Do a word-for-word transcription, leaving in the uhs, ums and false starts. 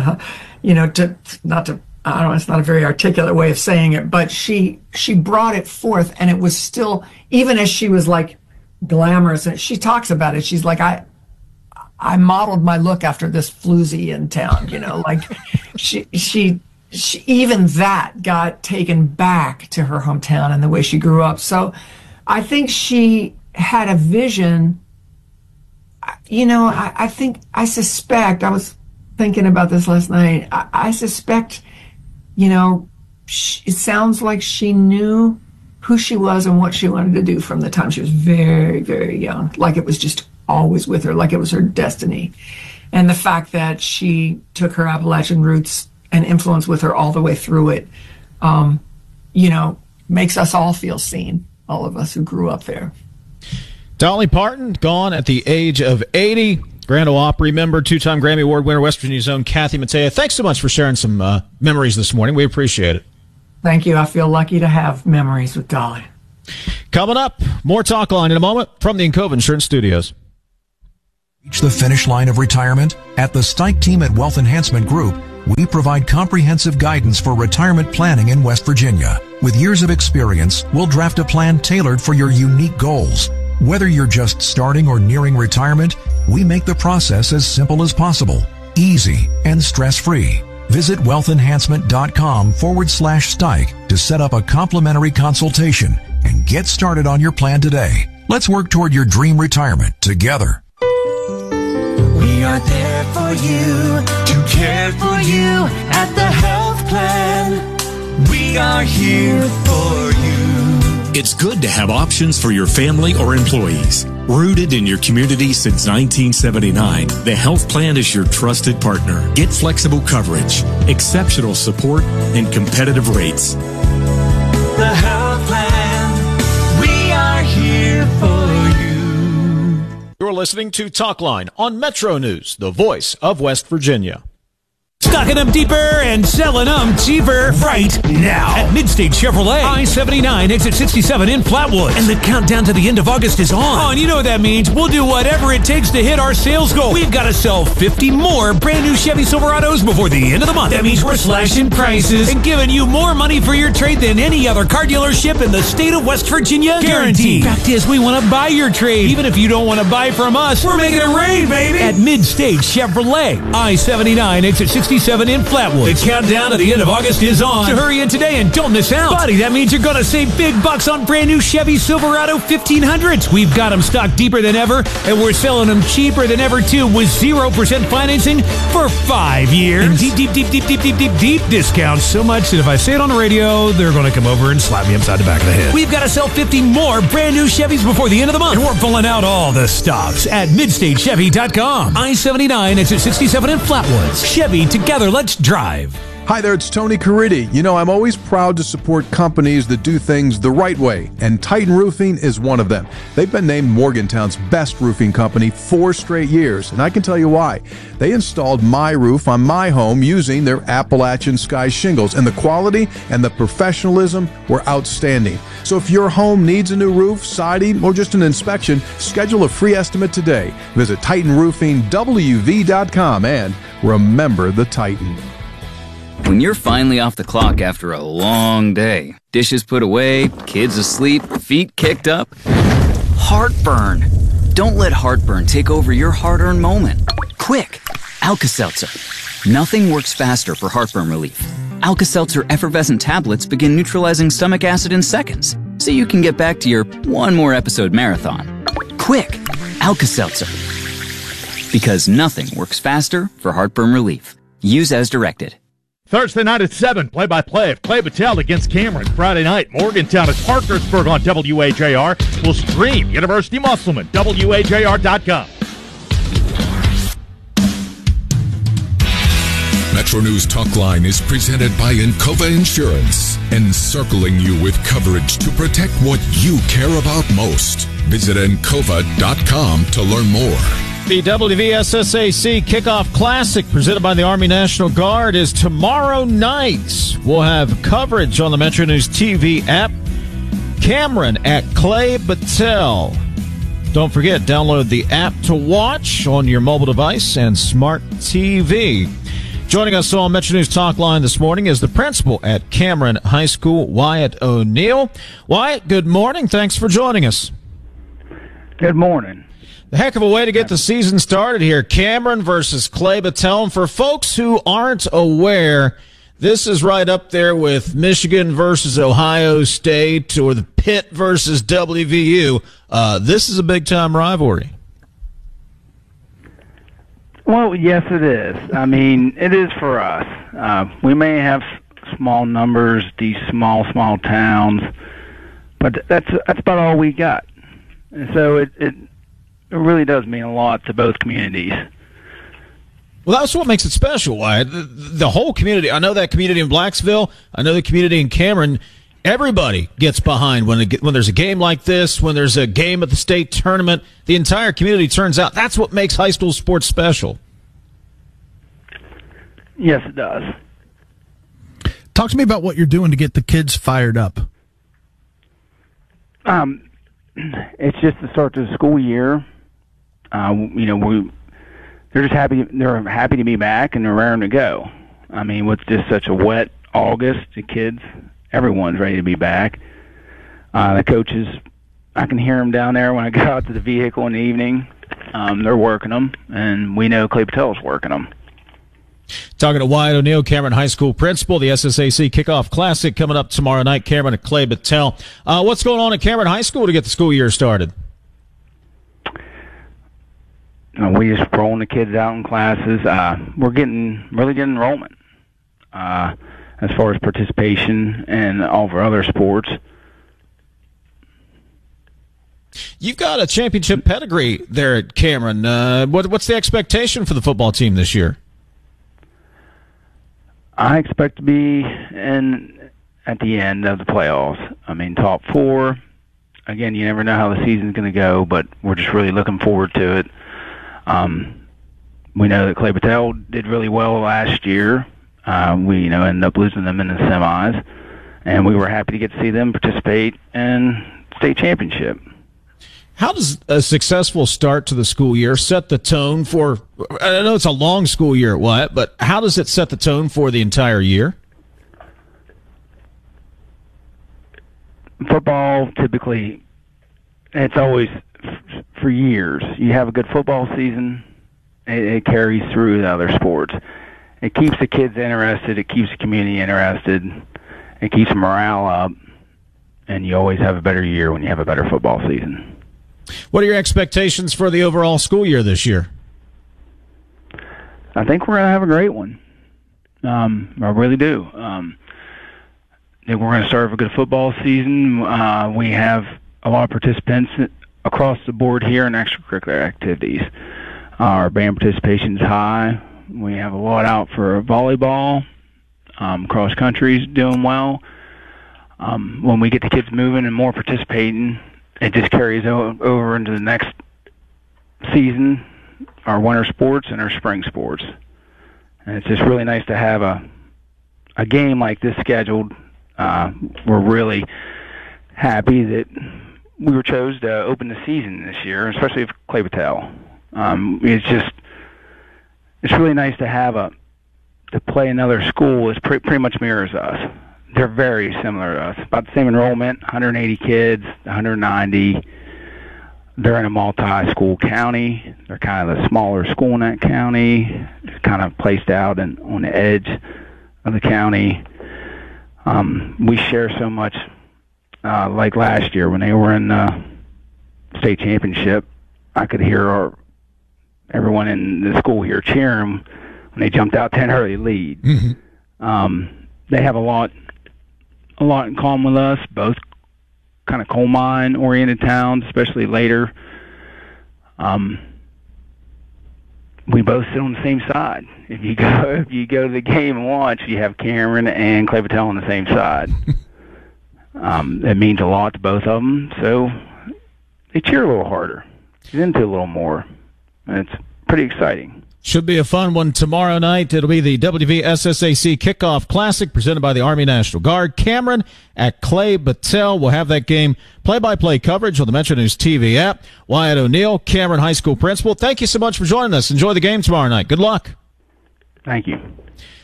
uh, you know, to not to, I don't know, it's not a very articulate way of saying it, but she she brought it forth, and it was still, even as she was like glamorous, and she talks about it, she's like, I I modeled my look after this floozy in town, you know, like she she she even that got taken back to her hometown and the way she grew up. So I think she had a vision. You know, I, I think, I suspect, I was thinking about this last night, I, I suspect, you know, she, it sounds like she knew who she was and what she wanted to do from the time she was very, very young. Like it was just always with her, like it was her destiny. And the fact that she took her Appalachian roots and influence with her all the way through it, um, you know, makes us all feel seen, all of us who grew up there. Dolly Parton, gone at the age of eighty. Grand Ole Opry member, two-time Grammy Award winner, West Virginia's own Kathy Mattea. Thanks so much for sharing some uh, memories this morning. We appreciate it. Thank you. I feel lucky to have memories with Dolly. Coming up, more Talk Line in a moment from the Encova Insurance Studios. Reach the finish line of retirement? At the Stike team at Wealth Enhancement Group, we provide comprehensive guidance for retirement planning in West Virginia. With years of experience, we'll draft a plan tailored for your unique goals. Whether you're just starting or nearing retirement, we make the process as simple as possible, easy, and stress-free. Visit wealthenhancement.com forward slash Stike to set up a complimentary consultation and get started on your plan today. Let's work toward your dream retirement together. We are there for you, to care for you at the health plan. We are here for you. It's good to have options for your family or employees. Rooted in your community since nineteen seventy-nine, the health plan is your trusted partner. Get flexible coverage, exceptional support, and competitive rates. The health plan, we are here for you. You're listening to Talk Line on Metro News, the voice of West Virginia. Stocking them deeper and selling them cheaper right now at Midstate Chevrolet. I seventy-nine, exit sixty-seven in Flatwoods. And the countdown to the end of August is on. Oh, and you know what that means. We'll do whatever it takes to hit our sales goal. We've got to sell fifty more brand new Chevy Silverados before the end of the month. That means we're slashing prices and giving you more money for your trade than any other car dealership in the state of West Virginia. Guaranteed. Fact is, we want to buy your trade. Even if you don't want to buy from us, we're making it rain, baby. At Midstate Chevrolet. I seventy-nine, exit sixty-seven in Flatwood. The countdown to the end of August is on. So hurry in today and don't miss out. Buddy, that means you're going to save big bucks on brand new Chevy Silverado fifteen hundreds. We've got them stocked deeper than ever, and we're selling them cheaper than ever, too, with zero percent financing for five years. And deep, deep, deep, deep, deep, deep, deep, deep discounts. So much that if I say it on the radio, they're going to come over and slap me upside the back of the head. We've got to sell fifty more brand new Chevys before the end of the month. And we're pulling out all the stops at midstate chevy dot com. I seventy-nine, exit sixty-seven in Flatwoods. Chevy, together, let's drive. Hi there, it's Tony Caridi. You know, I'm always proud to support companies that do things the right way, and Titan Roofing is one of them. They've been named Morgantown's best roofing company four straight years, and I can tell you why. They installed my roof on my home using their Appalachian Sky shingles, and the quality and the professionalism were outstanding. So if your home needs a new roof, siding, or just an inspection, schedule a free estimate today. Visit Titan Roofing W V dot com and remember the Titan. When you're finally off the clock after a long day, dishes put away, kids asleep, feet kicked up, heartburn. Don't let heartburn take over your hard-earned moment. Quick, Alka-Seltzer. Nothing works faster for heartburn relief. Alka-Seltzer effervescent tablets begin neutralizing stomach acid in seconds, so you can get back to your one more episode marathon. Quick, Alka-Seltzer. Because nothing works faster for heartburn relief. Use as directed. Thursday night at seven, play-by-play of Clay Battelle against Cameron. Friday night, Morgantown at Parkersburg on W H A R. We'll stream University Musselman, W H A R dot com. Metro News Talk Line is presented by Encova Insurance, encircling you with coverage to protect what you care about most. Visit encova dot com to learn more. The W V S S A C Kickoff Classic presented by the Army National Guard is tomorrow night. We'll have coverage on the Metro News T V app. Cameron at Clay Battelle. Don't forget, download the app to watch on your mobile device and smart T V. Joining us on Metro News Talk Line this morning is the principal at Cameron High School, Wyatt O'Neal. Wyatt, good morning. Thanks for joining us. Good morning. A heck of a way to get the season started here. Cameron versus Clay Battelle. And for folks who aren't aware, this is right up there with Michigan versus Ohio State or the Pitt versus W V U. Uh, this is a big-time rivalry. Well, yes, it is. I mean, it is for us. Uh, we may have small numbers, these small, small towns, but that's that's about all we got. And so it, it it really does mean a lot to both communities. Well, that's what makes it special, Wyatt. The, the whole community. I know that community in Blacksville. I know the community in Cameron. Everybody gets behind when it, when there's a game like this, when there's a game at the state tournament. The entire community turns out. That's what makes high school sports special. Yes, it does. Talk to me about what you're doing to get the kids fired up. Um, it's just the start to the school year. Uh, you know, we they're just happy. They're happy to be back and they're raring to go. I mean, with just such a wet August, the kids. Everyone's ready to be back. Uh, the coaches, I can hear them down there when I go out to the vehicle in the evening. Um, they're working them, and we know Clay Battelle's working them. Talking to Wyatt O'Neal, Cameron High School principal. The S S A C Kickoff Classic coming up tomorrow night. Cameron and Clay Battelle. Uh, what's going on at Cameron High School to get the school year started? Uh, we just rolling the kids out in classes. Uh, we're getting really good enrollment. Uh, as far as participation and all of our other sports. You've got a championship pedigree there at Cameron. Uh, what, what's the expectation for the football team this year? I expect to be in at the end of the playoffs. I mean, top four. Again, you never know how the season's going to go, but we're just really looking forward to it. Um, we know that Clay Battelle did really well last year. Uh, we, you know, ended up losing them in the semis, and we were happy to get to see them participate in state championship. How does a successful start to the school year set the tone for, I know it's a long school year at Wyatt, but how does it set the tone for the entire year? Football, typically, it's always, for years, you have a good football season, it, it carries through the other sports. It keeps the kids interested. It keeps the community interested. It keeps morale up. And you always have a better year when you have a better football season. What are your expectations for the overall school year this year? I think we're going to have a great one. Um, I really do. Um, I think we're going to start with a good football season. Uh, we have a lot of participants across the board here in extracurricular activities. Uh, our band participation is high. We have a lot out for volleyball. Um, cross country's doing well. Um, when we get the kids moving and more participating, it just carries o- over into the next season, our winter sports and our spring sports. And it's just really nice to have a a game like this scheduled. Uh, we're really happy that we were chosen to open the season this year, especially with Clay Battelle. Um, it's just It's really nice to have a to play another school that pre- pretty much mirrors us. They're very similar to us. About the same enrollment, one hundred eighty kids, one hundred ninety. They're in a multi-school county. They're kind of the smaller school in that county. It's kind of placed out in, on the edge of the county. Um, we share so much. Uh, like last year when they were in the state championship, I could hear our everyone in the school here cheering when they jumped out ten early lead. Mm-hmm. Um, they have a lot, a lot in common with us. Both kind of coal mine oriented towns, especially later. Um, we both sit on the same side. If you go, if you go to the game and watch, you have Cameron and Clay Battelle on the same side. um, it means a lot to both of them. So they cheer a little harder, get into a little more. And it's pretty exciting. Should be a fun one tomorrow night. It'll be the W V S S A C Kickoff Classic presented by the Army National Guard. Cameron at Clay Battelle. We'll have that game play-by-play coverage on the Metro News T V app. Wyatt O'Neal, Cameron High School principal. Thank you so much for joining us. Enjoy the game tomorrow night. Good luck. Thank you.